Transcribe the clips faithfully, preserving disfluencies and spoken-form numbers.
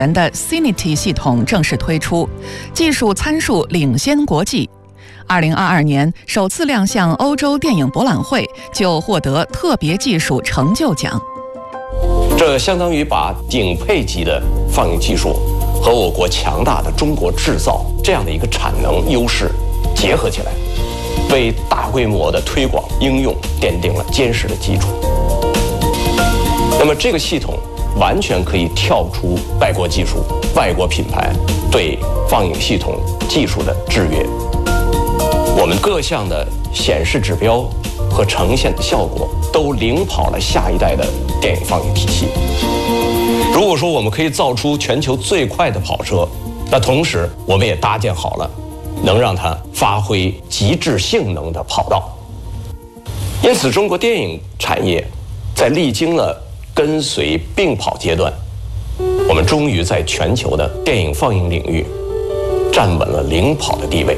的 Cinity 系统正式推出，技术参数领先国际。二零二二年首次亮相欧洲电影博览会，就获得特别技术成就奖。 这相当于把顶配级的放映技术和我国强大的中国制造这样的一个产能优势结合起来，为大规模的推广应用奠定了坚实的基础。那么这个系统完全可以跳出外国技术、外国品牌对放映系统技术的制约。我们各项的显示指标和呈现的效果都领跑了下一代的电影放映体系。如果说我们可以造出全球最快的跑车，那同时我们也搭建好了能让它发挥极致性能的跑道。因此，中国电影产业在历经了跟随并跑阶段，我们终于在全球的电影放映领域站稳了领跑的地位。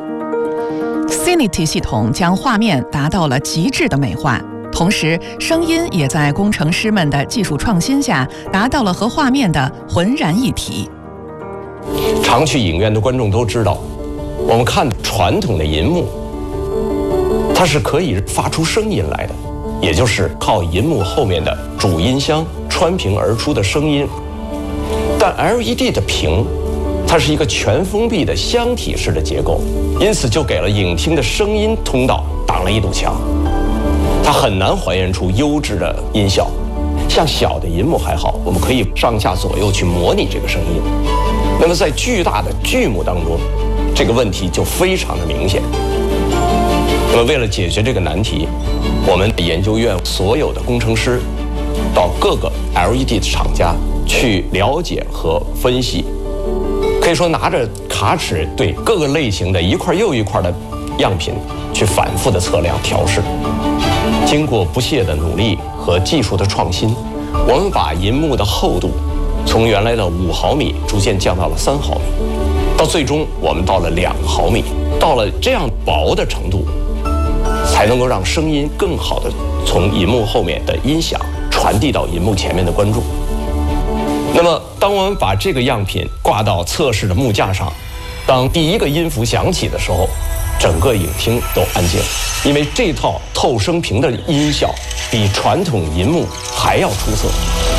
Cinity 系统将画面达到了极致的美化，同时声音也在工程师们的技术创新下达到了和画面的浑然一体。 常去影院的观众都知道，我们看传统的银幕，它是可以发出声音来的，也就是靠银幕后面的主音箱穿屏而出的声音。但 L E D 的屏，它是一个全封闭的箱体式的结构，因此就给了影厅的声音通道挡了一堵墙，它很难还原出优质的音效。像小的银幕还好，我们可以上下左右去模拟这个声音。那么在巨大的剧目当中，这个问题就非常的明显。那么为了解决这个难题，我们研究院所有的工程师到各个 L E D 的厂家去了解和分析，可以说拿着卡尺对各个类型的一块又一块的样品去反复的测量调试。经过不懈的努力和技术的创新，我们把银幕的厚度从原来的五毫米逐渐降到了三毫米，到最终我们到了两毫米，到了这样薄的程度，才能够让声音更好的从银幕后面的音响传递到银幕前面的观众。那么当我们把这个样品挂到测试的幕架上，当第一个音符响起的时候，整个影厅都安静了，因为这套透声屏的音效比传统银幕还要出色。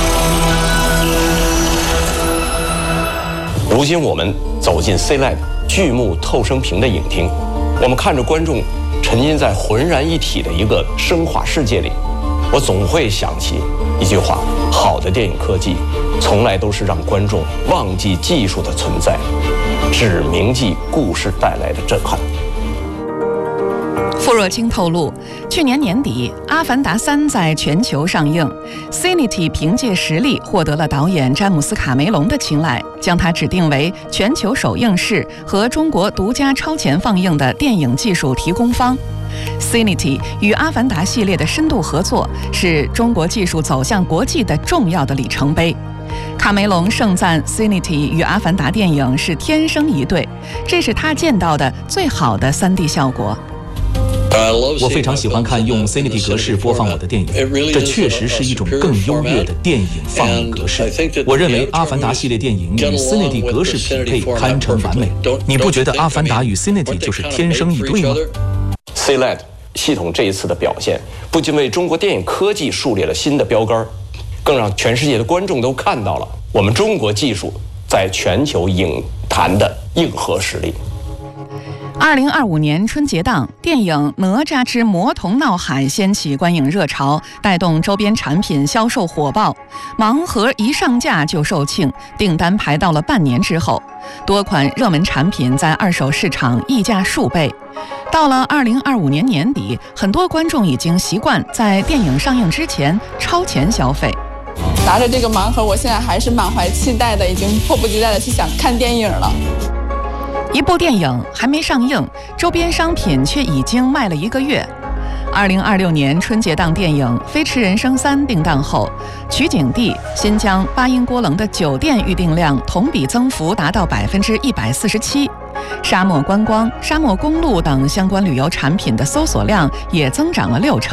如今我们走进 C L E D 巨幕透声屏的影厅，我们看着观众沉浸在浑然一体的一个声画世界里，我总会想起一句话：好的电影科技从来都是让观众忘记技术的存在，只铭记故事带来的震撼。 傅若清透露，去年年底《阿凡达三》在全球上映 ，Cinity 凭借实力获得了导演詹姆斯·卡梅隆的青睐，将它指定为全球首映式和中国独家超前放映的电影技术提供方。Cinity 与《阿凡达》系列的深度合作，是中国技术走向国际的重要的里程碑。卡梅隆盛赞 Cinity 与《阿凡达》电影是天生一对，这是他见到的最好的 三 D 效果。 我非常喜欢看用 Cinity 格式播放我的电影，这确实是一种更优越的电影放映格式。我认为《阿凡达》系列电影与 Cinity 格式匹配堪称完美。你不觉得《阿凡达》与 Cinity 就是天生一对吗？ C L E D 系统这一次的表现，不仅为中国电影科技树立了新的标杆，更让全世界的观众都看到了我们中国技术在全球影坛的硬核实力。 二零二五年春节档，电影《哪吒之魔童闹海》掀起观影热潮，带动周边产品销售火爆。盲盒一上架就售罄，订单排到了半年之后。多款热门产品在二手市场溢价数倍。到了二零二五年年底，很多观众已经习惯在电影上映之前超前消费。 拿着这个盲盒，我现在还是满怀期待的，已经迫不及待的去想看电影了。 一部电影还没上映，周边商品却已经卖了一个月。二零二六年春节档电影《飞驰人生三》定档后，取景地新疆巴音郭楞的酒店预订量同比增幅达到百分之一百四十七，沙漠观光、沙漠公路等相关旅游产品的搜索量也增长了六成。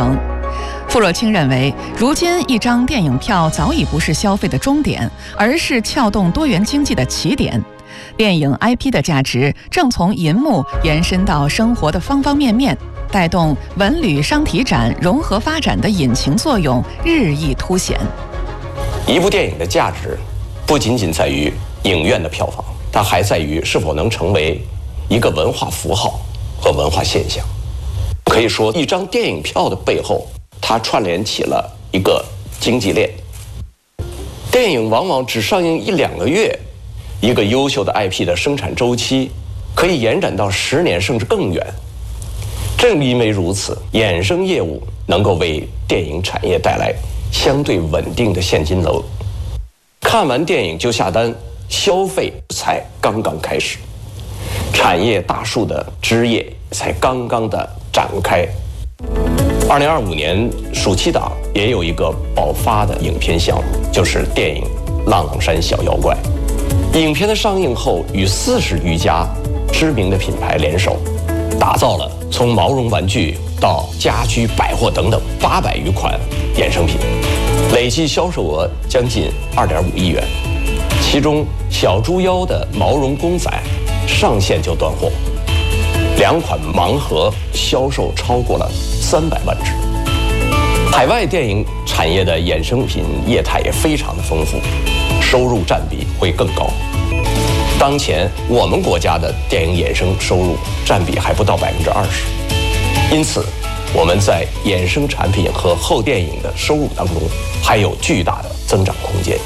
傅若清认为，如今一张电影票早已不是消费的终点，而是撬动多元经济的起点。电影 I P 的价值正从银幕延伸到生活的方方面面，带动文旅商体展融合发展的引擎作用日益凸显。 一部电影的价值不仅仅在于影院的票房，它还在于是否能成为一个文化符号和文化现象。可以说，一张电影票的背后，它串联起了一个经济链。电影往往只上映一两个月，一个优秀的 I P 的生产周期可以延展到十年甚至更远。正因为如此，衍生业务能够为电影产业带来相对稳定的现金流。看完电影就下单，消费才刚刚开始，产业大树的枝叶才刚刚的展开。二零二五年暑期档也有一个爆发的影片项目，就是电影《浪浪山小妖怪》。影片的上映后，与四十余家知名的品牌联手，打造了从毛绒玩具到家居百货等等八百余款衍生品，累计销售额将近二点五亿元。其中小猪妖的毛绒公仔上线就断货，两款盲盒销售超过了三百万只。海外电影产业的衍生品业态也非常的丰富，收入占比会更高。当前我们国家的电影衍生收入占比还不到百分之二十，因此我们在衍生产品和后电影的收入当中还有巨大的增长空间。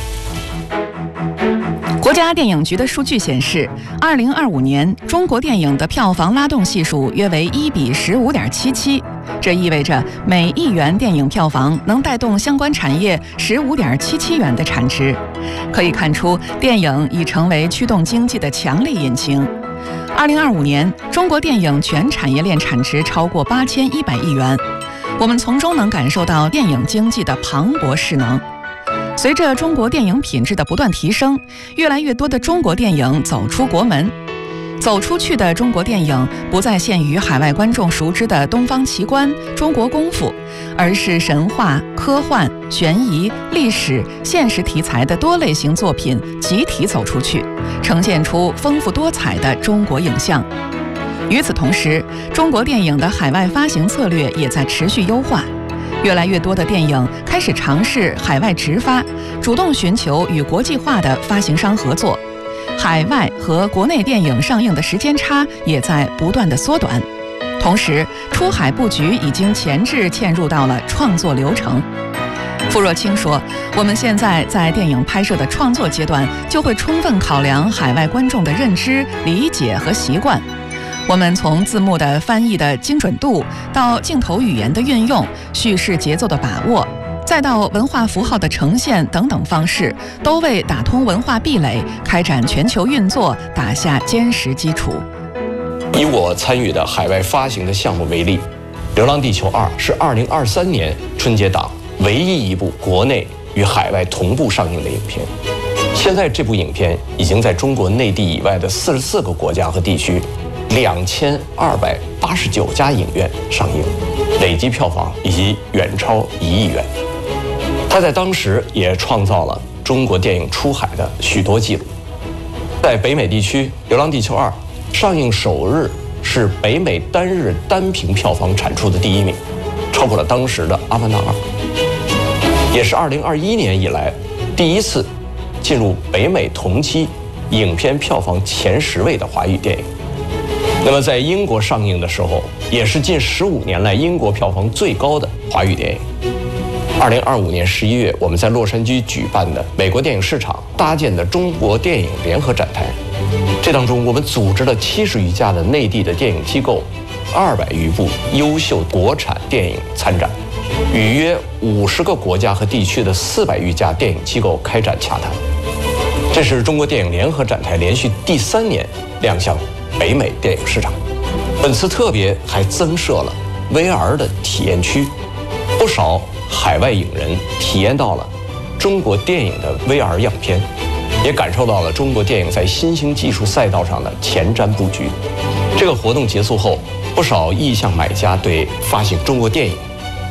国家电影局的数据显示，二零二五年中国电影的票房拉动系数约为一比十五点七七，这意味着每亿元电影票房能带动相关产业十五点七七元的产值。可以看出，电影已成为驱动经济的强力引擎。二零二五年，中国电影全产业链产值超过八千一百亿元，我们从中能感受到电影经济的磅礴势能。随着中国电影品质的不断提升，越来越多的中国电影走出国门。走出去的中国电影不再限于海外观众熟知的东方奇观、中国功夫，而是神话、科幻、悬疑、历史、现实题材的多类型作品集体走出去，呈现出丰富多彩的中国影像。与此同时，中国电影的海外发行策略也在持续优化。越来越多的电影开始尝试海外直发，主动寻求与国际化的发行商合作。海外和国内电影上映的时间差也在不断的缩短，同时出海布局已经前置嵌入到了创作流程。傅若清说，我们现在在电影拍摄的创作阶段，就会充分考量海外观众的认知、理解和习惯。我们从字幕的翻译的精准度，到镜头语言的运用、叙事节奏的把握，再到文化符号的呈现等等方式，都为打通文化壁垒、开展全球运作打下坚实基础。 以我参与的海外发行的项目为例，《流浪地球二》是二零二三年春节档唯一一部国内与海外同步上映的影片。现在这部影片已经在中国内地以外的四十四个国家和地区两千二百八十九家影院上映，累计票房已经远超一亿元。它在当时也创造了中国电影出海的许多记录。在北美地区，《流浪地球二》上映首日是北美单日单屏票房产出的第一名，超过了当时的《阿凡达二》，也是二零二一年以来第一次进入北美同期影片票房前十位的华语电影。那么在英国上映的时候，也是近十五年来英国票房最高的华语电影。二零二五年十一月，我们在洛杉矶举办的美国电影市场搭建的中国电影联合展台，这当中我们组织了七十余家的内地的电影机构，二百余部优秀国产电影参展，与约五十个国家和地区的四百余家电影机构开展洽谈。这是中国电影联合展台连续第三年亮相北美电影市场。本次特别还增设了 V R 的体验区，不少海外影人体验到了中国电影的 V R 样片，也感受到了中国电影在新兴技术赛道上的前瞻布局。这个活动结束后，不少意向买家对发行中国电影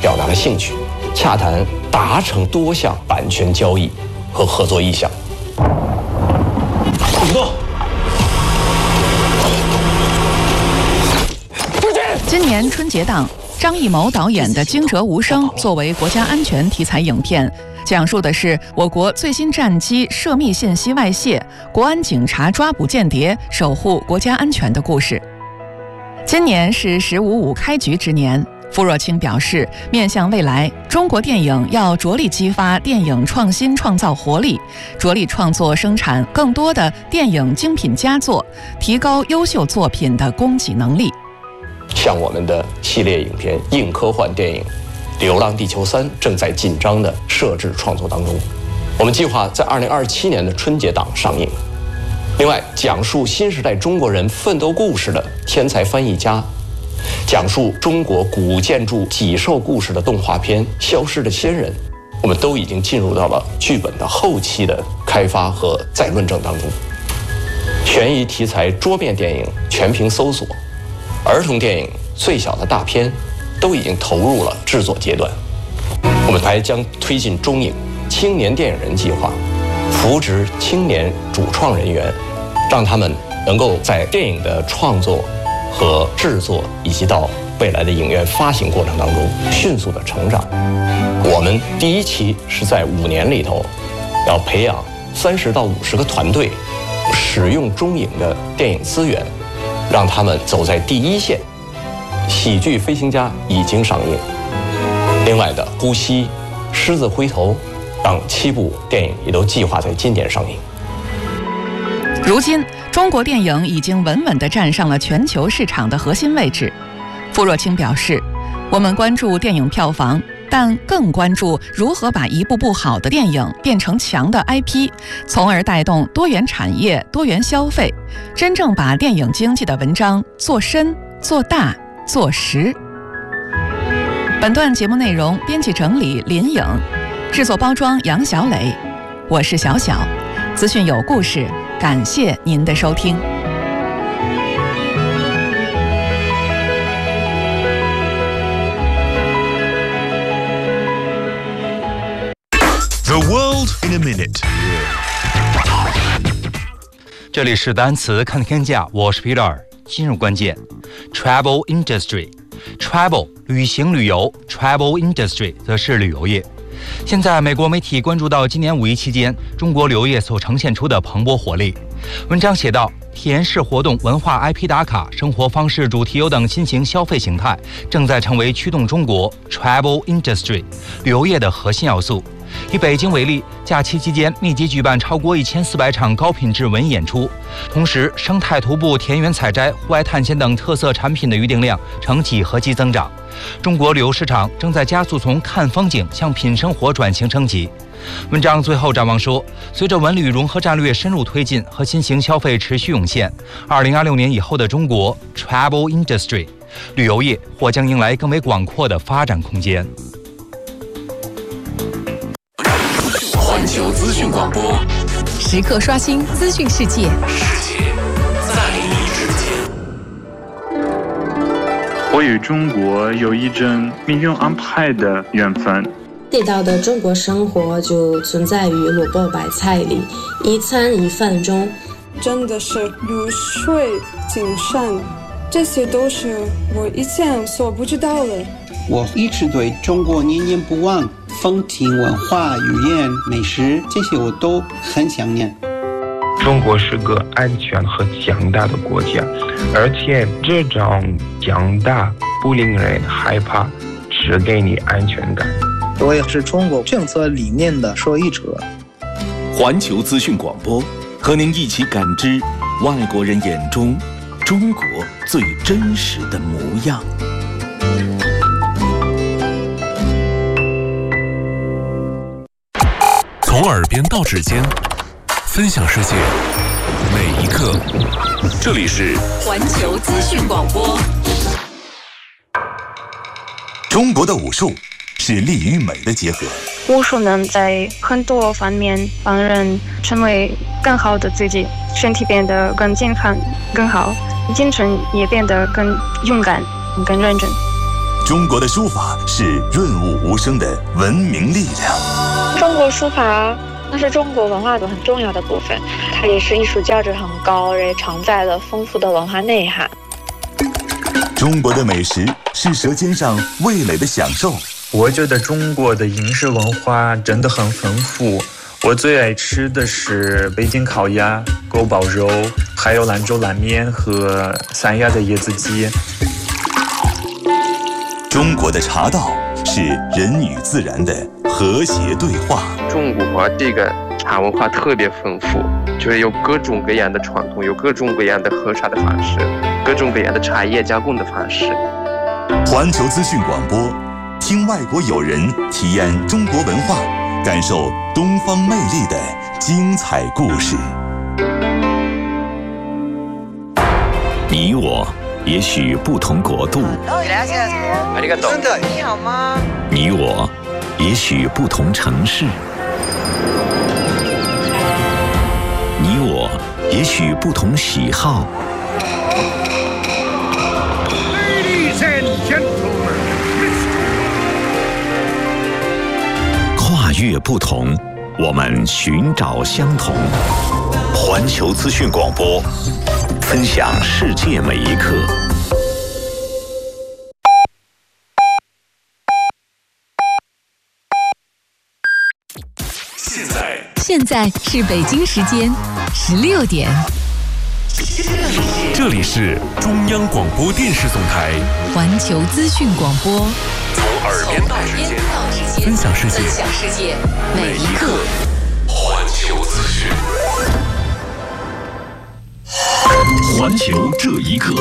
表达了兴趣，洽谈达成多项版权交易和合作意向。启动。 今年春节档，张艺谋导演的《惊蛰无声》作为国家安全题材影片，讲述的是我国最新战机涉密信息外泄，国安警察抓捕间谍，守护国家安全的故事。今年是“十五五”开局之年，傅若清表示，面向未来，中国电影要着力激发电影创新创造活力，着力创作生产更多的电影精品佳作，提高优秀作品的供给能力。 像我们的系列影片硬科幻电影《流浪地球三》正在紧张的摄制创作当中，我们计划在二零二七年的春节档上映。另外，讲述新时代中国人奋斗故事的《天才翻译家》，讲述中国古建筑脊兽故事的动画片《消失的先人》，我们都已经进入到了剧本的后期的开发和再论证当中。悬疑题材桌面电影《全屏搜索》，儿童电影《最小的大片》都已经投入了制作阶段。我们还将推进中影青年电影人计划，扶植青年主创人员，让他们能够在电影的创作和制作以及到未来的影院发行过程当中迅速的成长。我们第一期是在五年里头要培养三十到五十个团队，使用中影的电影资源，让他们走在第一线。喜剧《飞行家》已经上映，另外的《呼吸》《狮子灰头》等七部电影也都计划在今年上映。 如今，中国电影已经稳稳地站上了全球市场的核心位置。傅若清表示，我们关注电影票房，但更关注如何把一部部好的电影变成强的 I P， 从而带动多元产业、多元消费，真正把电影经济的文章做深、做大、做实。本段节目内容编辑整理林颖，制作包装杨小磊，我是小小，资讯有故事，感谢您的收听。 The world in a minute。 这里是单词看天价，我是 Peter。今日关键 ：travel industry。travel 旅行旅游 ，travel industry 则是旅游业。现在，美国媒体关注到今年五一期间，中国旅游业所呈现出的蓬勃活力。文章写道，体验式活动、文化 I P 打卡、生活方式主题游等新型消费形态，正在成为驱动中国 travel industry 旅游业的核心要素。以北京为例，假期期间密集举办超过一千四百场高品质文艺演出，同时生态徒步、田园采摘、户外探险等特色产品的预订量呈几何级增长。中国旅游市场正在加速从看风景向品生活转型升级。文章最后展望说，随着文旅融合战略深入推进和新型消费持续涌现，二零二六年以后的中国 travel industry 旅游业或将迎来更为广阔的发展空间。 环球资讯广播， 时刻刷新资讯世界， 世界在你之间。 我与中国有一种命运安排的缘分。 地道的中国生活就存在于萝卜白菜里，一餐一饭中。 真的是如水精深，这些都是我以前所不知道的。 我一直对中国念念不忘，风情文化、语言、美食，这些我都很想念。 中国是个安全和强大的国家，而且这种强大不令人害怕，只给你安全感。 我也是中国政策理念的受益者。 环球资讯广播，和您一起感知外国人眼中中国最真实的模样。从耳边到指尖，分享世界每一刻。这里是环球资讯广播。 中国的武术是力与美的结合。 武术能在很多方面帮人成为更好的自己，身体变得更健康、更好，精神也变得更勇敢、更认真。 中国的书法是润物无声的文明力量。 中国书法那是中国文化的很重要的部分，它也是艺术价值很高，也承载了丰富的文化内涵。 中国的美食是舌尖上味蕾的享受。 我觉得中国的饮食文化真的很丰富，我最爱吃的是北京烤鸭、锅包肉，还有兰州拉面和三亚的椰子鸡。 中国的茶道是人与自然的和谐对话。 中国这个茶文化特别丰富，就是有各种各样的传统，有各种各样的喝茶的方式，各种各样的茶叶加工的方式。 环球资讯广播，听外国友人体验中国文化，感受东方魅力的精彩故事。 你我也许不同国度， 你好吗？ 你我也许不同城市，你我也许不同喜好。跨越不同，我们寻找相同。环球资讯广播，分享世界每一刻。 现在，现在是北京时间十六点。 这里是中央广播电视总台环球资讯广播， 从耳边到指尖，分享世界， 分享世界每一刻。 环球资讯， 环球这一刻。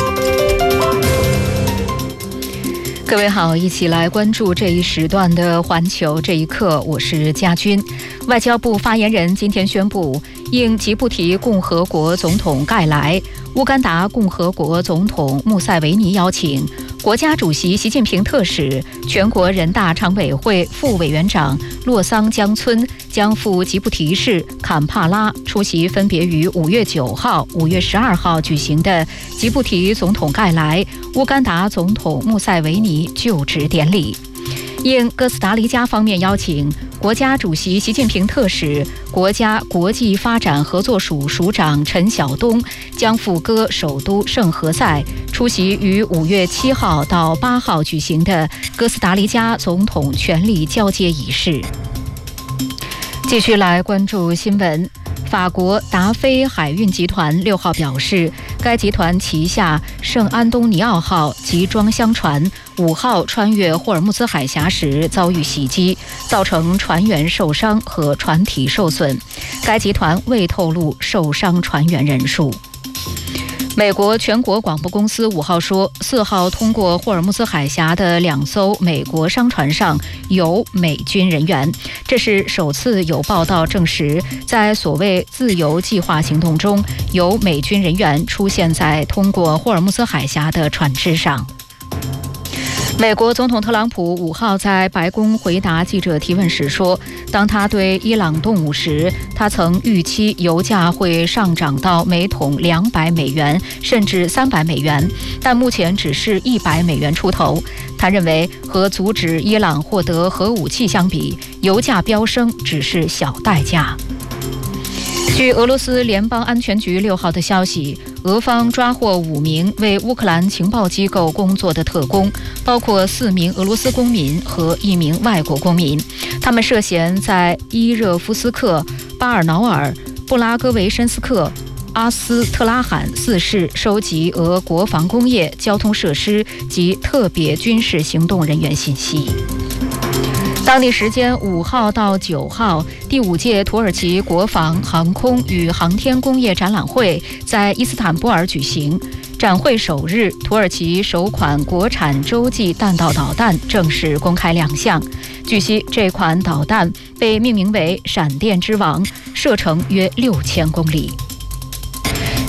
各位好，一起来关注这一时段的环球这一刻，我是佳君。外交部发言人今天宣布，应吉布提共和国总统盖莱、乌干达共和国总统穆塞维尼邀请，国家主席习近平特使、全国人大常委会副委员长洛桑江村将赴吉布提市坎帕拉出席分别于五月九号、五月十二号举行的吉布提总统盖莱、乌干达总统穆塞维尼就职典礼。应哥斯达黎加方面邀请，国家主席习近平特使、国家国际发展合作署署长陈晓东将赴哥首都圣何塞出席于五月七号到八号举行的哥斯达黎加总统权力交接仪式。继续来关注新闻。法国达菲海运集团六号表示，该集团旗下圣安东尼奥号集装箱船五号穿越霍尔木兹海峡时遭遇袭击，造成船员受伤和船体受损。该集团未透露受伤船员人数。美国全国广播公司五号说，四号通过霍尔木兹海峡的两艘美国商船上有美军人员，这是首次有报道证实，在所谓自由计划行动中，有美军人员出现在通过霍尔木兹海峡的船只上。美国总统特朗普五号在白宫回答记者提问时说，当他对伊朗动武时，他曾预期油价会上涨到每桶两百美元甚至三百美元，但目前只是一百美元出头。他认为和阻止伊朗获得核武器相比，油价飙升只是小代价。据俄罗斯联邦安全局六号的消息，俄方抓获五名为乌克兰情报机构工作的特工，包括四名俄罗斯公民和一名外国公民。他们涉嫌在伊热夫斯克、巴尔瑙尔、布拉戈维申斯克、阿斯特拉罕四市收集俄国防工业、交通设施及特别军事行动人员信息。当地时间五号到九号，第五届土耳其国防、航空与航天工业展览会在伊斯坦布尔举行。展会首日，土耳其首款国产洲际弹道导弹正式公开亮相。据悉，这款导弹被命名为“闪电之王”，射程约六千公里。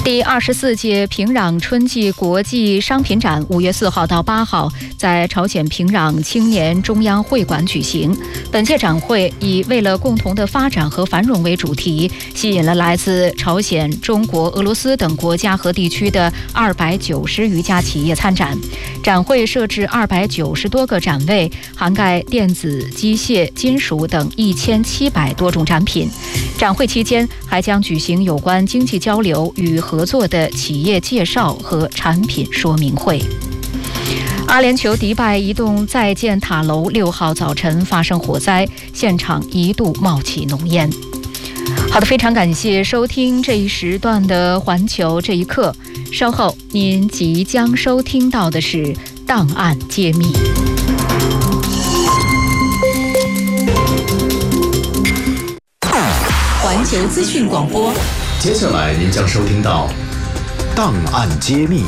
第二十四届平壤春季国际商品展五月四号到八号在朝鲜平壤青年中央会馆举行。本届展会以为了共同的发展和繁荣为主题，吸引了来自朝鲜、中国、俄罗斯等国家和地区的二百九十余家企业参展。展会设置二百九十多个展位，涵盖电子、机械、金属等一千七百多种展品。展会期间还将举行有关经济交流与合作的企业介绍和产品说明会。阿联酋迪拜一栋在建塔楼六号早晨发生火灾，现场一度冒起浓烟。好的，非常感谢收听这一时段的环球这一刻。稍后您即将收听到的是档案揭秘。 环球资讯广播， 接下来您将收听到档案揭秘。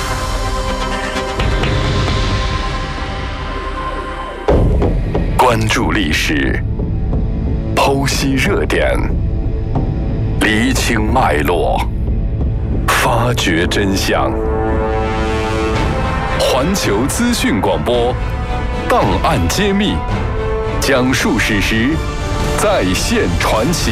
关注历史，剖析热点，厘清脉络，发掘真相。环球资讯广播，档案揭秘，讲述史实，再现传奇。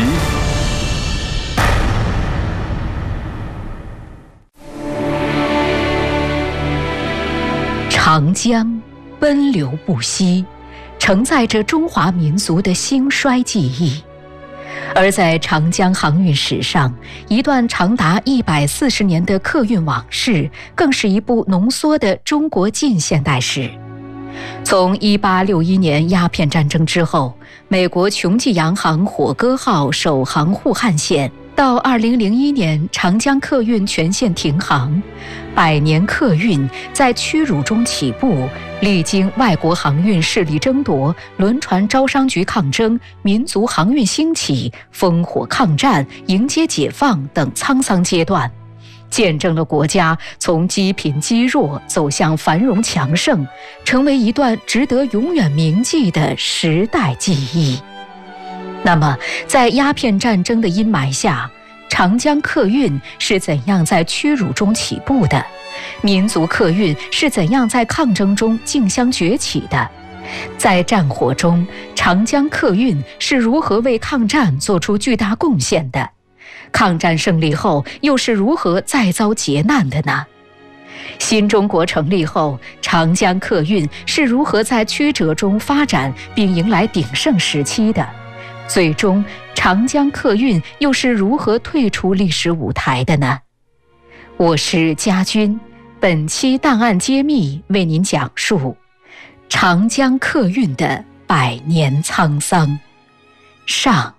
长江奔流不息，承载着中华民族的兴衰记忆。而在长江航运史上，一段长达一百四十年的客运往事，更是一部浓缩的中国近现代史。从一八六一年鸦片战争之后，美国琼记洋行火歌号首航沪汉线，到二零零一年长江客运全线停航，百年客运在屈辱中起步，历经外国航运势力争夺、轮船招商局抗争、民族航运兴起、烽火抗战、迎接解放等沧桑阶段，见证了国家从积贫积弱走向繁荣强盛，成为一段值得永远铭记的时代记忆。那么，在鸦片战争的阴霾下，长江客运是怎样在屈辱中起步的？民族客运是怎样在抗争中竞相崛起的？在战火中，长江客运是如何为抗战做出巨大贡献的？抗战胜利后，又是如何再遭劫难的呢？新中国成立后，长江客运是如何在曲折中发展并迎来鼎盛时期的？最终，长江客运又是如何退出历史舞台的呢？我是家军，本期档案揭秘为您讲述长江客运的百年沧桑。上，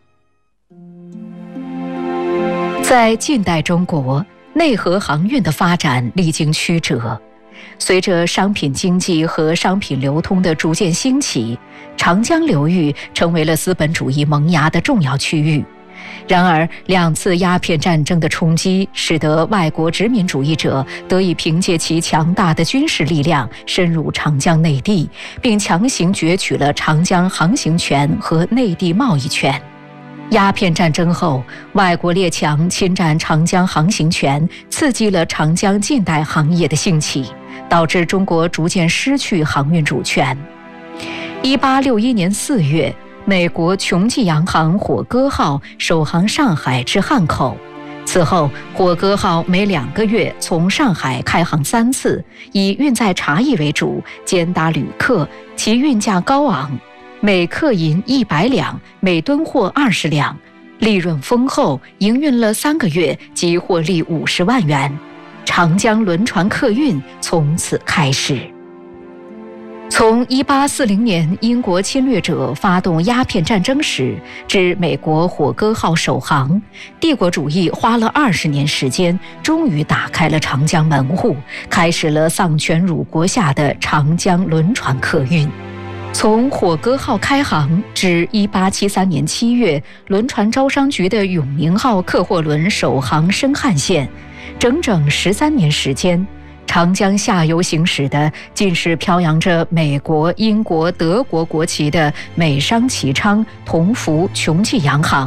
在近代中国，内河航运的发展历经曲折。随着商品经济和商品流通的逐渐兴起，长江流域成为了资本主义萌芽的重要区域。然而，两次鸦片战争的冲击，使得外国殖民主义者得以凭借其强大的军事力量深入长江内地，并强行攫取了长江航行权和内地贸易权。鸦片战争后，外国列强侵占长江航行权，刺激了长江近代行业的兴起，导致中国逐渐失去航运主权。一八六一年四月，美国琼记洋行火歌号首航上海至汉口。此后，火歌号每两个月从上海开航三次，以运载茶叶为主，兼搭旅客，其运价高昂，每客银一百两，每吨货二十两，利润丰厚，营运了三个月即获利五十万元。长江轮船客运从此开始。从一八四零年英国侵略者发动鸦片战争时至美国火歌号首航，帝国主义花了二十年时间，终于打开了长江门户，开始了丧权辱国下的长江轮船客运。从火歌号开航至一八七三年七月，轮船招商局的永宁号客货轮首航深汉线，整整十三年时间，长江下游行驶的尽是飘扬着美国、英国、德国国旗的美商启昌、同福、琼记洋行，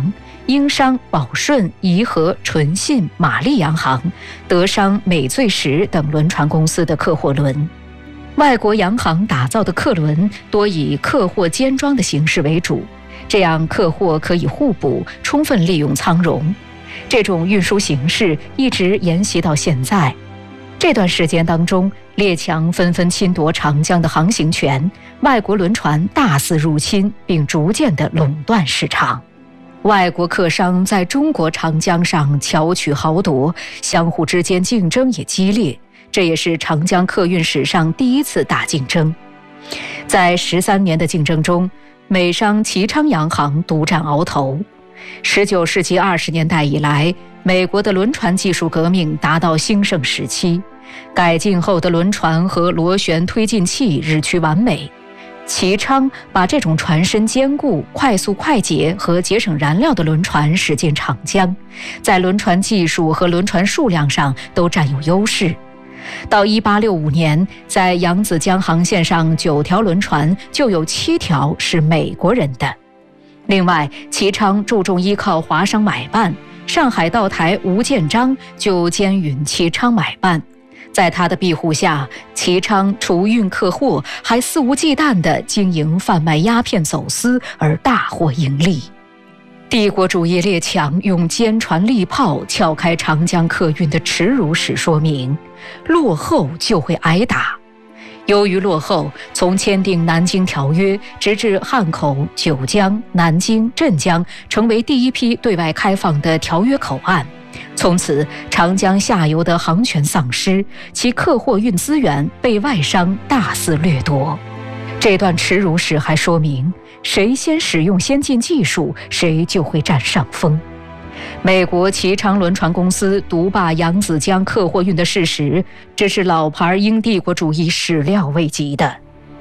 英商、宝顺、怡和、纯信、玛丽洋行、德商、美最时等轮船公司的客货轮。外国洋行打造的客轮多以客货兼装的形式为主，这样客货可以互补，充分利用舱容。这种运输形式一直沿袭到现在。这段时间当中，列强纷纷侵夺长江的航行权，外国轮船大肆入侵，并逐渐地垄断市场。外国客商在中国长江上巧取豪夺，相互之间竞争也激烈，这也是长江客运史上第一次大竞争。在十三年的竞争中，美商齐昌洋行独占鳌头。十九世纪二十年代以来，美国的轮船技术革命达到兴盛时期，改进后的轮船和螺旋推进器日趋完美。齐昌把这种船身坚固、快速快捷和节省燃料的轮船驶进长江，在轮船技术和轮船数量上都占有优势。到一八六五年，在扬子江航线上九条轮船就有七条是美国人的。另外，齐昌注重依靠华商买办，上海道台吴建章就兼允齐昌买办。在他的庇护下，齐昌除运客货，还肆无忌惮地经营贩卖鸦片走私，而大获盈利。帝国主义列强用坚船利炮撬开长江客运的耻辱史，说明落后就会挨打。由于落后，从签订南京条约直至汉口、九江、南京、镇江成为第一批对外开放的条约口岸，从此长江下游的航权丧失，其客货运资源被外商大肆掠夺。这段耻辱史还说明，谁先使用先进技术，谁就会占上风。美国齐昌轮船公司独霸扬子江客货运的事实，这是老牌英帝国主义始料未及的。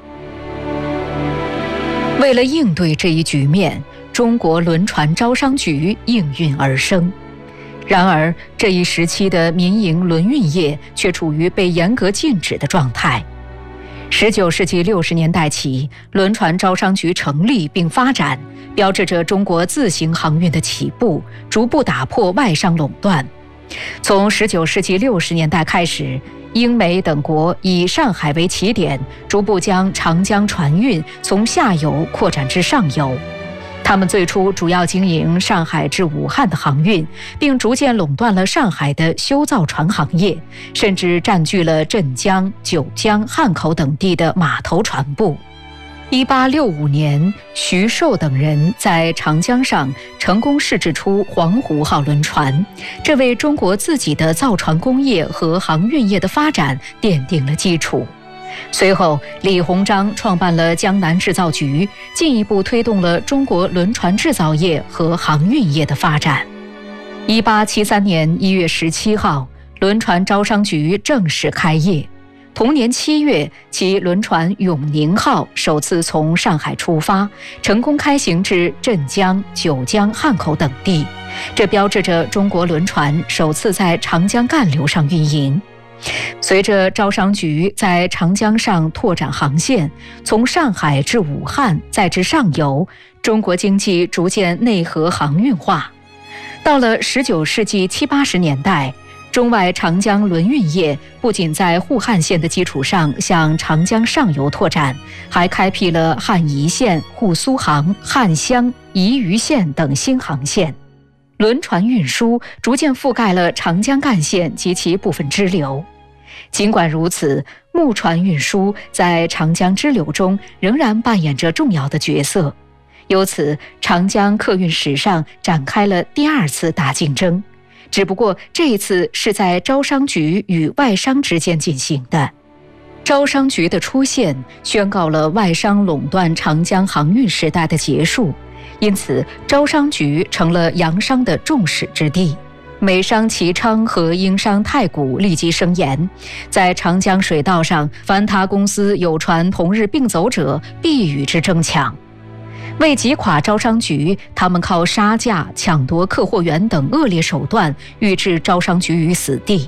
为了应对这一局面，中国轮船招商局应运而生。然而，这一时期的民营轮运业却处于被严格禁止的状态。十九世纪六十年代起，轮船招商局成立并发展，标志着中国自行航运的起步，逐步打破外商垄断。从十九世纪六十年代开始，英美等国以上海为起点，逐步将长江船运从下游扩展至上游。他们最初主要经营上海至武汉的航运，并逐渐垄断了上海的修造船行业，甚至占据了镇江、九江、汉口等地的码头船部。一八六五年，徐寿等人在长江上成功试制出黄湖号轮船，这为中国自己的造船工业和航运业的发展奠定了基础。随后，李鸿章创办了江南制造局，进一步推动了中国轮船制造业和航运业的发展。一八七三年一月十七号，轮船招商局正式开业。同年七月，其轮船永宁号首次从上海出发，成功开行至镇江、九江、汉口等地，这标志着中国轮船首次在长江干流上运营。随着招商局在长江上拓展航线，从上海至武汉再至上游，中国经济逐渐内河航运化。到了十九世纪七八十年代，中外长江轮运业不仅在沪汉线的基础上向长江上游拓展，还开辟了汉宜线、沪苏杭、汉湘、宜渝线等新航线。轮船运输逐渐覆盖了长江干线及其部分支流。尽管如此，木船运输在长江支流中仍然扮演着重要的角色。由此，长江客运史上展开了第二次大竞争，只不过这一次是在招商局与外商之间进行的。招商局的出现宣告了外商垄断长江航运时代的结束，因此招商局成了洋商的众矢之的。美商齐昌和英商太古立即声言，在长江水道上，凡他公司有船同日并走者，必与之争抢。为击垮招商局，他们靠杀价、抢夺客货源等恶劣手段，欲置招商局于死地。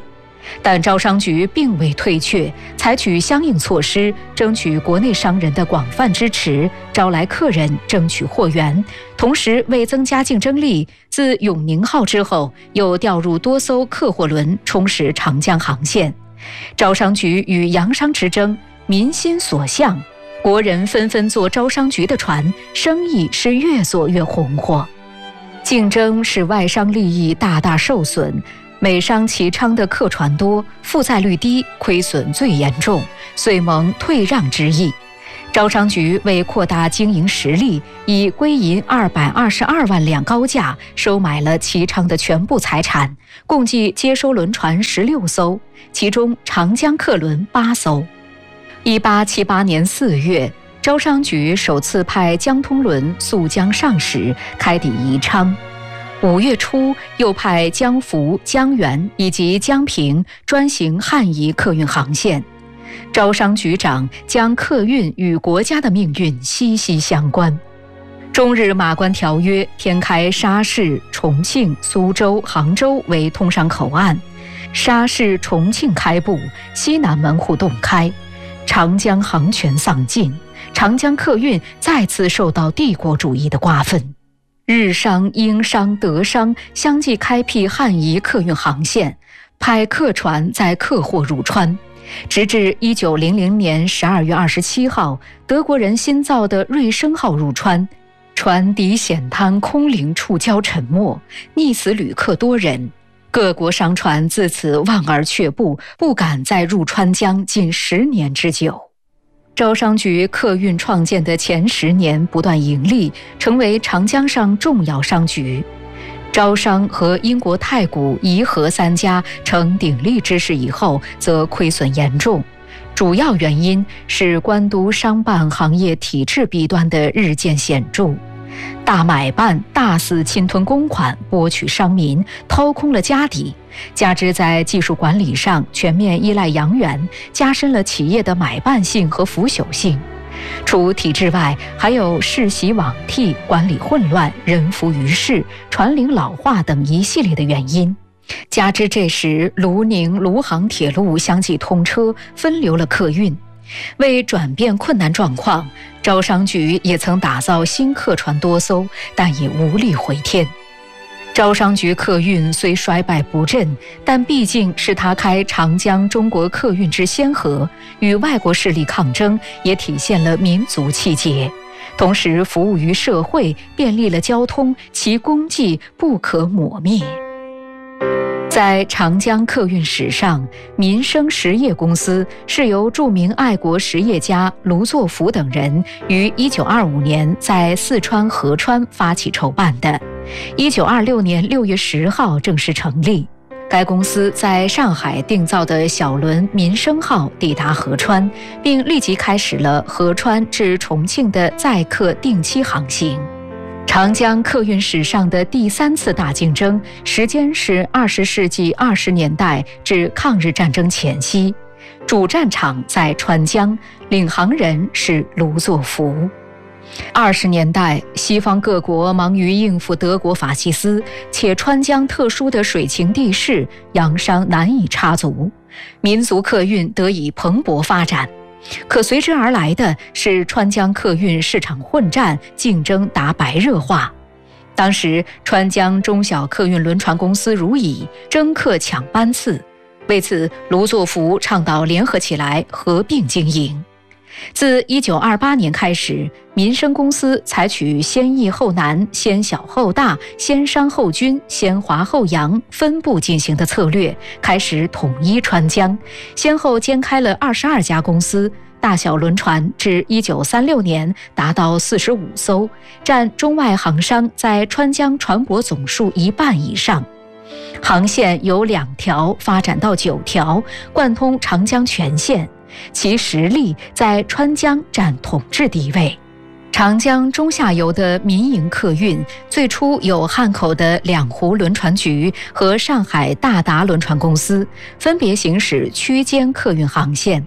但招商局并未退却，采取相应措施，争取国内商人的广泛支持，招来客人，争取货源。同时，为增加竞争力，自永宁号之后，又调入多艘客货轮，充实长江航线。招商局与洋商之争，民心所向，国人纷纷坐招商局的船，生意是越做越红火。竞争使外商利益大大受损，美商齐昌的客船多，负债率低，亏损最严重，遂萌退让之意。招商局为扩大经营实力，以归银二百二十二万两高价收买了齐昌的全部财产，共计接收轮船十六艘，其中长江客轮八艘。一八七八年四月，招商局首次派江通轮溯江上使，开抵宜昌。五月初，又派江福、江源以及江平专行汉宜客运航线。招商局长将客运与国家的命运息息相关。中日马关条约填开沙市、重庆、苏州、杭州为通商口岸，沙市、重庆开埠，西南门户洞开，长江航权丧尽，长江客运再次受到帝国主义的瓜分。日商、英商、德商相继开辟汉宜客运航线，派客船载客货入川。直至一九零零年十二月二十七号，德国人新造的瑞声号入川，船抵险滩空灵触礁沉没，溺死旅客多人。各国商船自此望而却步，不敢再入川江近十年之久。招商局客运创建的前十年不断盈利，成为长江上重要商局。招商和英国太古、怡和三家成鼎力之势以后，则亏损严重。主要原因是官督商办行业体制弊端的日渐显著。大买办大肆侵吞公款，剥取商民，掏空了家底，加之在技术管理上全面依赖洋源，加深了企业的买办性和腐朽性。除体制外，还有世袭罔替、管理混乱、人浮于事、船龄老化等一系列的原因。加之这时卢宁、卢杭铁路相继通车，分流了客运。为转变困难状况，招商局也曾打造新客船多艘，但也无力回天。招商局客运虽衰败不振，但毕竟是他开长江中国客运之先河，与外国势力抗争，也体现了民族气节。同时服务于社会，便利了交通，其功绩不可抹灭。在长江客运史上，民生实业公司是由著名爱国实业家卢作孚等人于一九二五年在四川合川发起筹办的，一九二六年六月十号正式成立。该公司在上海定造的小轮民生号抵达合川，并立即开始了合川至重庆的载客定期航行。长江客运史上的第三次大竞争，时间是二十世纪二十年代至抗日战争前夕，主战场在川江，领航人是卢作孚。二十年代，西方各国忙于应付德国法西斯，且川江特殊的水情地势，洋商难以插足，民族客运得以蓬勃发展。可随之而来的是川江客运市场混战，竞争达白热化。当时川江中小客运轮船公司如蚁，争客抢班次，为此卢作孚倡导联合起来，合并经营。自一九二八年开始，民生公司采取先易后难、先小后大、先商后军、先华后扬分步进行的策略，开始统一川江，先后兼开了二十二家公司，大小轮船至一九三六年达到四十五艘，占中外航商在川江船舶总数一半以上。航线由两条发展到九条，贯通长江全线，其实力在川江占统治地位。长江中下游的民营客运，最初有汉口的两湖轮船局和上海大达轮船公司，分别行使区间客运航线。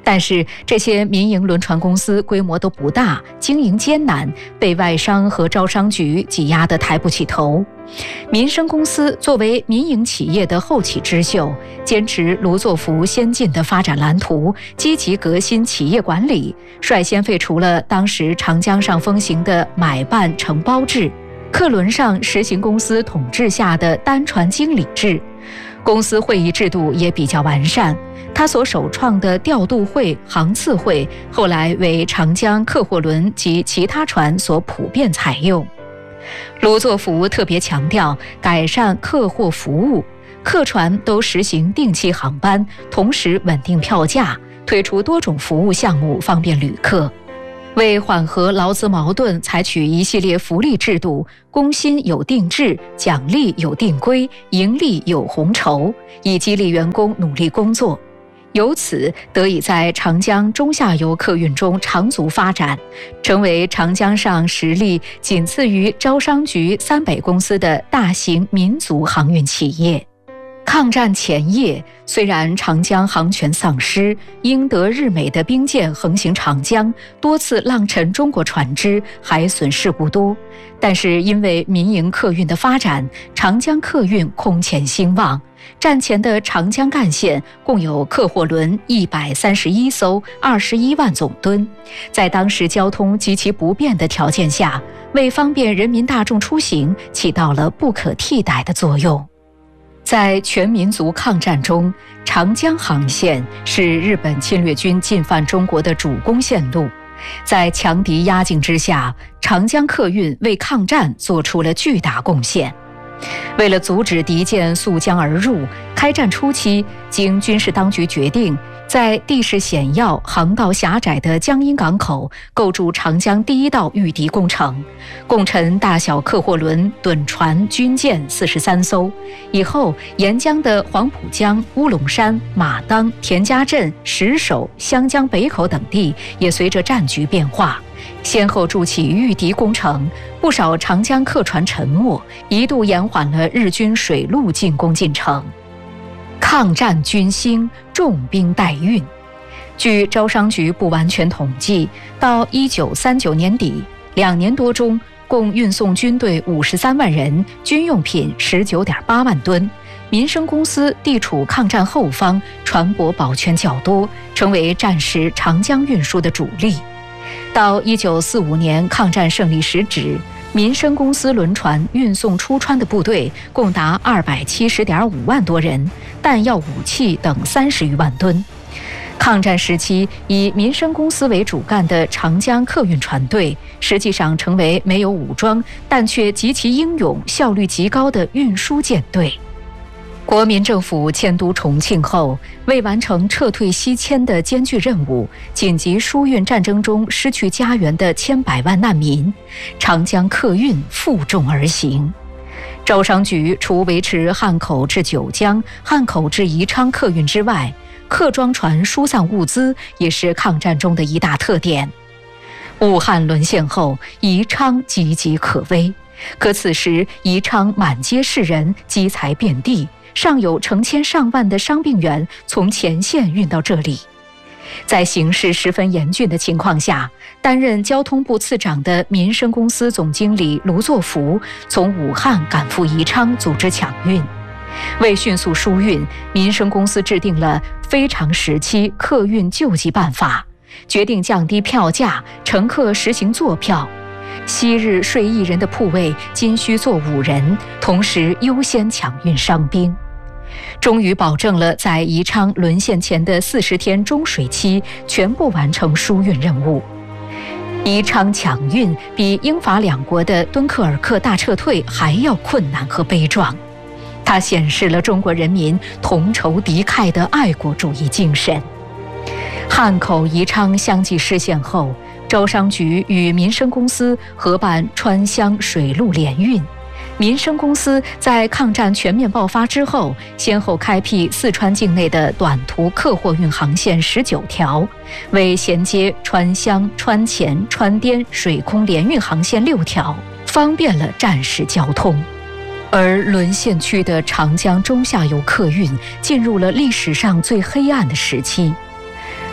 但是这些民营轮船公司规模都不大，经营艰难，被外商和招商局挤压得抬不起头。民生公司作为民营企业的后起之秀，坚持卢作孚先进的发展蓝图，积极革新企业管理，率先废除了当时长江上风行的买办承包制，客轮上实行公司统治下的单船经理制，公司会议制度也比较完善。他所首创的调度会、航次会，后来为长江客货轮及其他船所普遍采用。卢作孚特别强调改善客货服务，客船都实行定期航班，同时稳定票价，推出多种服务项目方便旅客。为缓和劳资矛盾，采取一系列福利制度，工薪有定制，奖励有定规，盈利有红酬，以激励员工努力工作。由此得以在长江中下游客运中长足发展，成为长江上实力仅次于招商局三北公司的大型民族航运企业。抗战前夜，虽然长江航权丧失，英德日美的兵舰横行长江，多次浪沉中国船只，海损事故多，但是因为民营客运的发展，长江客运空前兴旺。战前的长江干线共有客货轮一百三十一艘，二十一万总吨，在当时交通极其不便的条件下，为方便人民大众出行，起到了不可替代的作用。在全民族抗战中，长江航线是日本侵略军进犯中国的主攻线路。在强敌压境之下，长江客运为抗战做出了巨大贡献。为了阻止敌舰溯江而入，开战初期，经军事当局决定，在地势险要、航道狭窄的江阴港口构筑长江第一道御敌工程，共沉大小客货轮、趸船、军舰四十三艘。以后，沿江的黄浦江、乌龙山、马当、田家镇、石首、湘江北口等地也随着战局变化，先后筑起御敌工程，不少长江客船沉没，一度延缓了日军水陆进攻进程。抗战军兴，重兵待运。据招商局不完全统计，到一九三九年底，两年多中，共运送军队五十三万人，军用品十九点八万吨。民生公司地处抗战后方，船舶保全较多，成为战时长江运输的主力。到一九四五年抗战胜利时止，民生公司轮船运送出川的部队共达二百七十点五万多人，弹药、武器等三十余万吨。抗战时期，以民生公司为主干的长江客运船队，实际上成为没有武装但却极其英勇、效率极高的运输舰队。国民政府迁都重庆后，为完成撤退西迁的艰巨任务，紧急疏运战争中失去家园的千百万难民，长江客运负重而行。招商局除维持汉口至九江、汉口至宜昌客运之外，客装船疏散物资也是抗战中的一大特点。武汉沦陷后，宜昌岌岌可危，可此时宜昌满街是人，积财遍地，尚有成千上万的伤病员从前线运到这里。在形势十分严峻的情况下，担任交通部次长的民生公司总经理卢作孚从武汉赶赴宜昌组织抢运。为迅速疏运，民生公司制定了非常时期客运救济办法，决定降低票价，乘客实行坐票。昔日睡一人的铺位今需坐五人，同时优先抢运伤兵。终于保证了在宜昌沦陷前的四十天中水期全部完成疏运任务。宜昌抢运比英法两国的敦刻尔克大撤退还要困难和悲壮，它显示了中国人民同仇敌忾的爱国主义精神。汉口、宜昌相继失陷后，招商局与民生公司合办川湘水陆联运。民生公司在抗战全面爆发之后，先后开辟四川境内的短途客货运航线十九条，为衔接川湘、川黔、川滇水空联运航线六条，方便了战时交通。而沦陷区的长江中下游客运进入了历史上最黑暗的时期。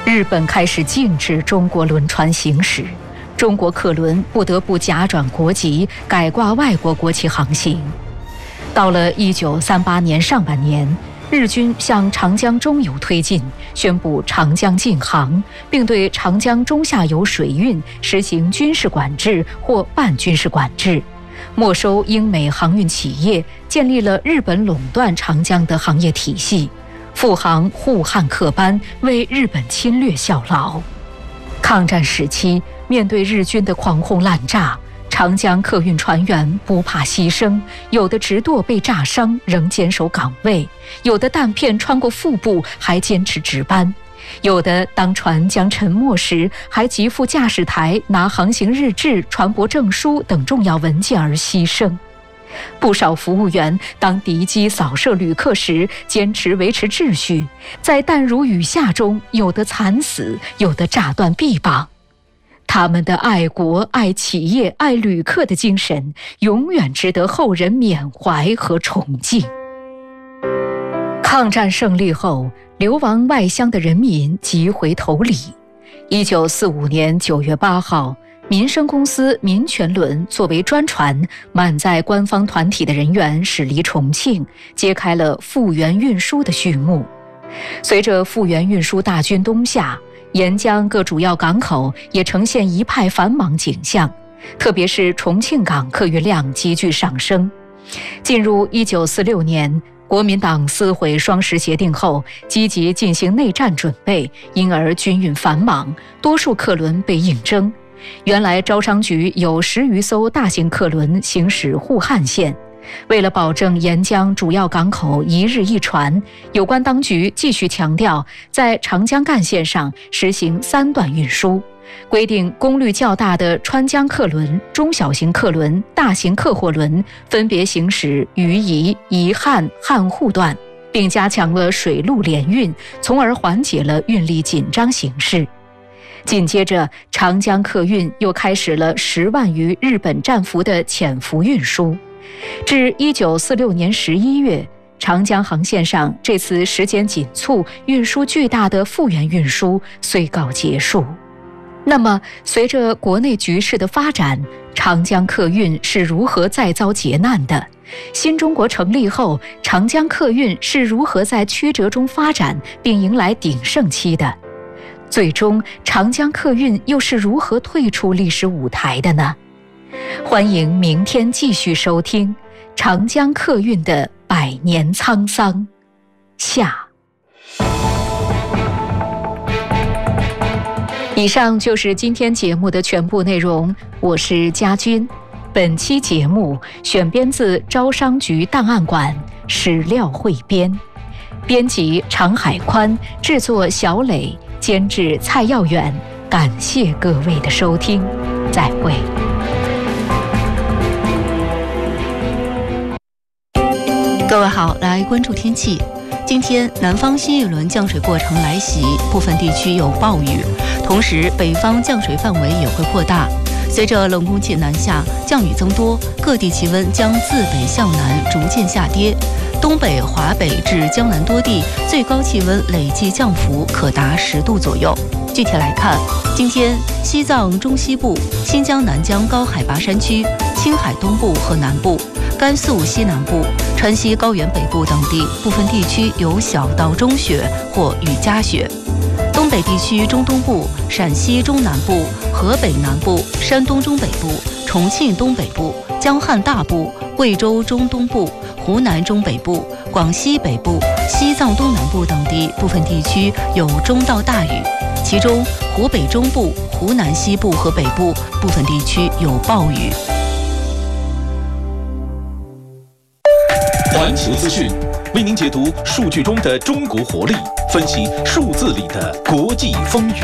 日本开始禁止中国轮船行驶，中国客轮不得不假转国籍，改挂外国国旗航行。到了一九三八年上半年，日军向长江中游推进，宣布长江禁航，并对长江中下游水运实行军事管制或半军事管制，没收英美航运企业，建立了日本垄断长江的行业体系，复航沪汉客班，为日本侵略效劳。抗战时期，面对日军的狂轰滥炸，长江客运船员不怕牺牲，有的直舵被炸伤仍坚守岗位，有的弹片穿过腹部还坚持值班，有的当船将沉没时还急赴驾驶台拿航行日志、船舶证书等重要文件而牺牲。不少服务员当敌机扫射旅客时坚持维持秩序，在弹如雨下中，有的惨死，有的炸断臂膀。他们的爱国、爱企业、爱旅客的精神，永远值得后人缅怀和崇敬。抗战胜利后，流亡外乡的人民急回头里。一九四五年九月八号，民生公司民权轮作为专船，满载官方团体的人员驶离重庆，揭开了复员运输的序幕。随着复员运输大军东下，沿江各主要港口也呈现一派繁忙景象，特别是重庆港客运量急剧上升。进入一九四六年，国民党撕毁双十协定后，积极进行内战准备，因而军运繁忙，多数客轮被应征。原来招商局有十余艘大型客轮行驶沪汉线，为了保证沿江主要港口一日一船，有关当局继续强调在长江干线上实行三段运输，规定功率较大的川江客轮、中小型客轮、大型客货轮分别行驶渝宜、宜汉、汉沪段，并加强了水陆联运，从而缓解了运力紧张形势。紧接着，长江客运又开始了十万余日本战俘的潜伏运输。至一九四六年十一月，长江航线上这次时间紧促、运输巨大的复员运输虽告结束。那么，随着国内局势的发展，长江客运是如何再遭劫难的？新中国成立后，长江客运是如何在曲折中发展并迎来鼎盛期的？最终，长江客运又是如何退出历史舞台的呢？欢迎明天继续收听长江客运的百年沧桑下。以上就是今天节目的全部内容，我是佳君。本期节目选编自招商局档案馆史料汇编，编辑常海宽，制作小磊，监制蔡耀远。感谢各位的收听，再会。 各位好，来关注天气。今天南方新一轮降水过程来袭，部分地区有暴雨，同时北方降水范围也会扩大。随着冷空气南下，降雨增多，各地气温将自北向南逐渐下跌。东北、华北至江南多地最高气温累计降幅可达十度左右。具体来看，今天西藏中西部、新疆南疆高海拔山区、青海东部和南部、甘肃西南部、川西高原北部等地部分地区有小到中雪或雨夹雪。东北地区中东部、陕西中南部、河北南部、山东中北部、重庆东北部、江汉大部、贵州中东部、湖南中北部、广西北部、西藏东南部等地部分地区有中到大雨，其中湖北中部、湖南西部和北部部分地区有暴雨。 环球资讯为您解读数据中的中国活力，分析数字里的国际风云。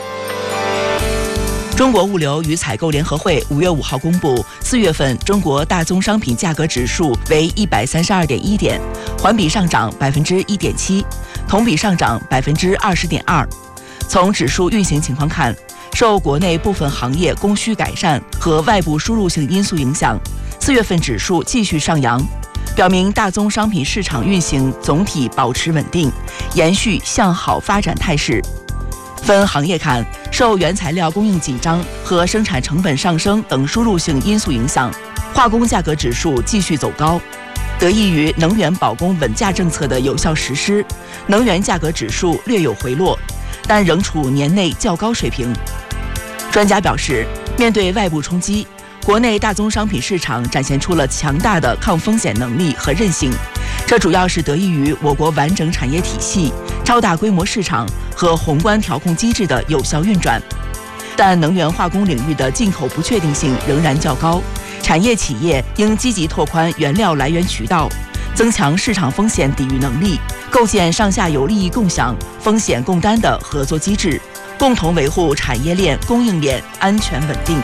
中国物流与采购联合会五月五号公布，四月份中国大宗商品价格指数为一百三十二点一点，环比上涨百分之一点七，同比上涨百分之二十点二。从指数运行情况看，受国内部分行业供需改善和外部输入性因素影响，四月份指数继续上扬，表明大宗商品市场运行总体保持稳定，延续向好发展态势。 分行业看，受原材料供应紧张和生产成本上升等输入性因素影响，化工价格指数继续走高。得益于能源保供稳价政策的有效实施，能源价格指数略有回落，但仍处年内较高水平。专家表示，面对外部冲击，国内大宗商品市场展现出了强大的抗风险能力和韧性，这主要是得益于我国完整产业体系、超大规模市场和宏观调控机制的有效运转。但能源化工领域的进口不确定性仍然较高，产业企业应积极拓宽原料来源渠道，增强市场风险抵御能力，构建上下游利益共享、风险共担的合作机制，共同维护产业链、供应链安全稳定。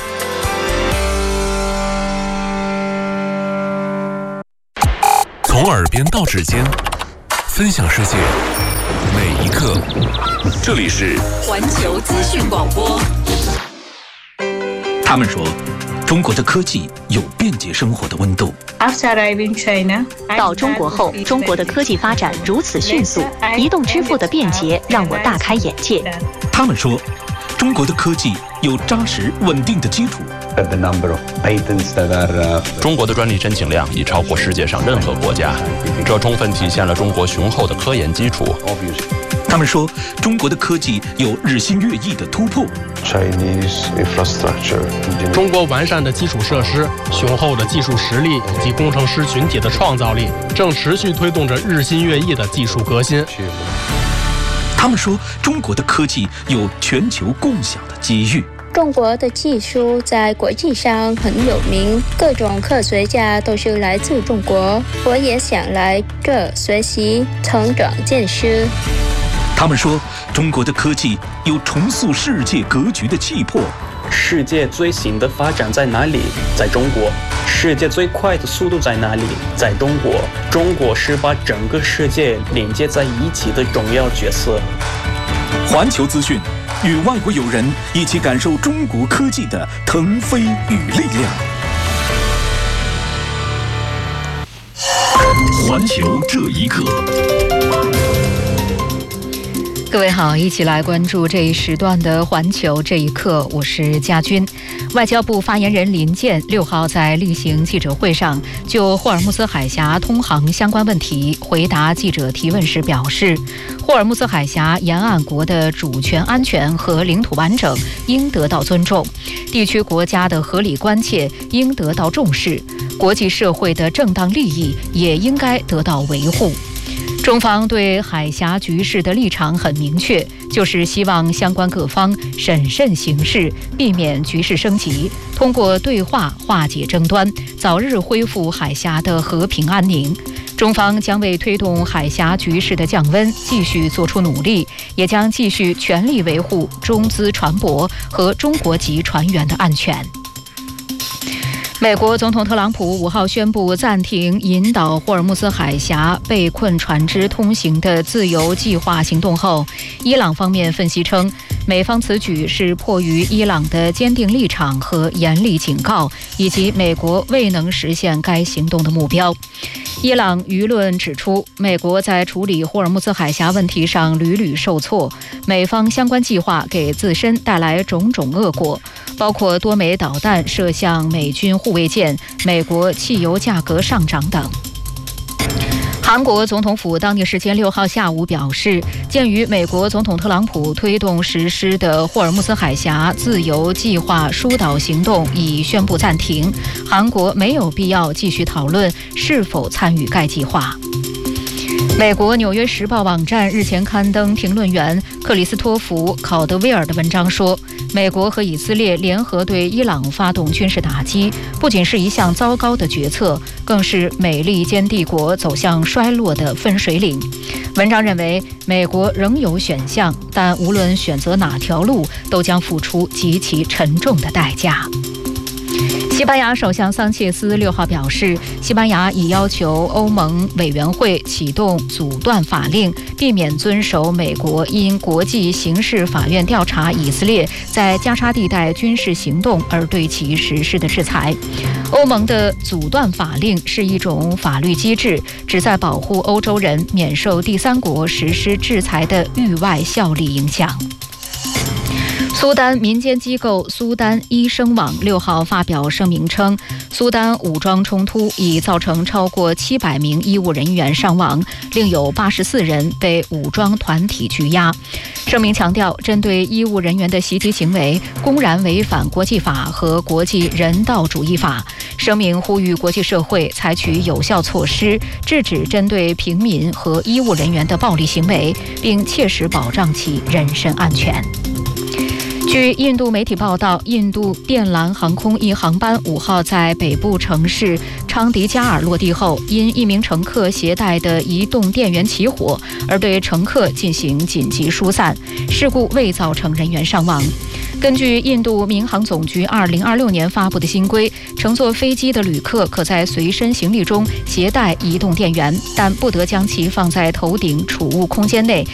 从耳边到指尖，分享世界每一刻。这里是环球资讯广播。 他们说，中国的科技有便捷生活的温度。 到中国后，中国的科技发展如此迅速，移动支付的便捷让我大开眼界。 他们说，中国的科技有扎实稳定的基础。 中国的专利申请量已超过世界上任何国家，这充分体现了中国雄厚的科研基础。 他们说，中国的科技有日新月异的突破。 中国完善的基础设施、雄厚的技术实力以及工程师群体的创造力，正持续推动着日新月异的技术革新。 他们说，中国的科技有全球共享的机遇。 中国的技术在国际上很有名，各种科学家都是来自中国。我也想来这学习、成长见识。 他们说，中国的科技有重塑世界格局的气魄。 世界最新的发展在哪里？在中国。世界最快的速度在哪里？在中国。中国是把整个世界连接在一起的重要角色。 环球资讯，与外国友人一起感受中国科技的腾飞与力量。 环球这一刻。 各位好，一起来关注这一时段的环球这一刻，我是佳君。外交部发言人林健六号在例行记者会上就霍尔木兹海峡通航相关问题回答记者提问时表示，霍尔木兹海峡沿岸国的主权安全和领土完整应得到尊重，地区国家的合理关切应得到重视，国际社会的正当利益也应该得到维护。中方对海峡局势的立场很明确，就是希望相关各方审慎行事，避免局势升级，通过对话化解争端，早日恢复海峡的和平安宁。中方将为推动海峡局势的降温继续做出努力，也将继续全力维护中资船舶和中国籍船员的安全。美国总统特朗普五号宣布暂停引导霍尔木兹海峡被困船只通行的自由计划行动后，伊朗方面分析称，美方此举是迫于伊朗的坚定立场和严厉警告，以及美国未能实现该行动的目标。伊朗舆论指出，美国在处理霍尔木兹海峡问题上屡屡受挫，美方相关计划给自身带来种种恶果，包括多枚导弹射向美军护卫舰、美国汽油价格上涨等。韩国总统府当地时间六号下午表示，鉴于美国总统特朗普推动实施的霍尔木兹海峡自由计划疏导行动已宣布暂停，韩国没有必要继续讨论是否参与该计划。美国《纽约时报》网站日前刊登评论员克里斯托弗·考德威尔的文章说，美国和以色列联合对伊朗发动军事打击，不仅是一项糟糕的决策，更是美利坚帝国走向衰落的分水岭。文章认为，美国仍有选项，但无论选择哪条路，都将付出极其沉重的代价。西班牙首相桑切斯六号表示，西班牙已要求欧盟委员会启动阻断法令，避免遵守美国因国际刑事法院调查以色列在加沙地带军事行动而对其实施的制裁。欧盟的阻断法令是一种法律机制，旨在保护欧洲人免受第三国实施制裁的域外效力影响。 苏丹民间机构苏丹医生网六号发表声明称，苏丹武装冲突已造成超过七百名医务人员伤亡，另有八十四人被武装团体拘押。声明强调，针对医务人员的袭击行为公然违反国际法和国际人道主义法。声明呼吁国际社会采取有效措施，制止针对平民和医务人员的暴力行为，并切实保障其人身安全。据印度媒体报道，印度电缆航空一航班五号在北部城市昌迪加尔落地后，因一名乘客携带的移动电源起火，而对乘客进行紧急疏散，事故未造成人员伤亡。根据印度民航总局二零二六年发布的新规，乘坐飞机的旅客可在随身行李中携带移动电源，但不得将其放在头顶储物空间内